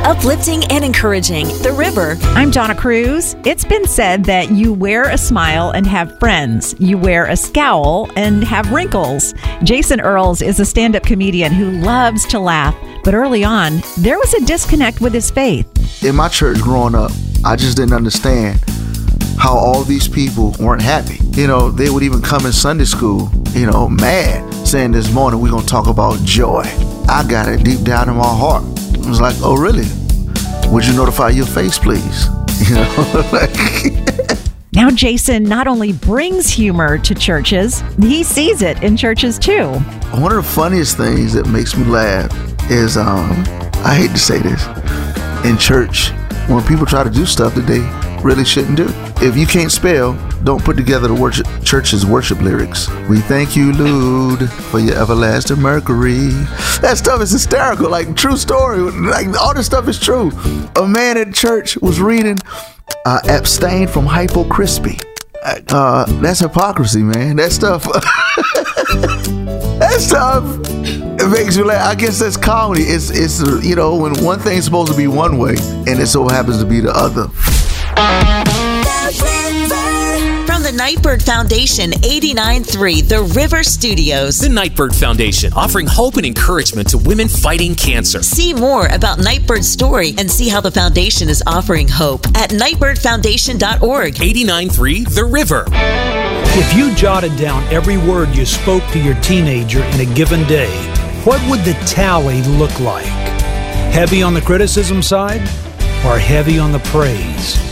uplifting and encouraging. The River. I'm Donna Cruz. It's been said that you wear a smile and have friends. You wear a scowl and have wrinkles. Jason Earls is a stand-up comedian who loves to laugh, but early on, there was a disconnect with his faith. In my church growing up, I just didn't understand how all these people weren't happy. They would even come in Sunday school, mad, saying this morning we're going to talk about joy. I got it deep down in my heart. I was like, oh, really? Would you notify your face, please? Now Jason not only brings humor to churches, he sees it in churches too. One of the funniest things that makes me laugh is, I hate to say this, in church, when people try to do stuff that they really shouldn't do. If you can't spell, don't put together the church's worship lyrics. We thank you, Lord, for your everlasting mercury. That stuff is hysterical, like true story. Like all this stuff is true. A man at church was reading abstain from hypocrispy. That's hypocrisy, man. That stuff. It makes me laugh. I guess that's comedy. It's when one thing's supposed to be one way and it so happens to be the other. From the Nightbird Foundation, 89.3 The River Studios. The Nightbird Foundation, offering hope and encouragement to women fighting cancer. See more about Nightbird's story and see how the foundation is offering hope at nightbirdfoundation.org. 89.3 The River. If you jotted down every word you spoke to your teenager in a given day, what would the tally look like? Heavy on the criticism side or heavy on the praise?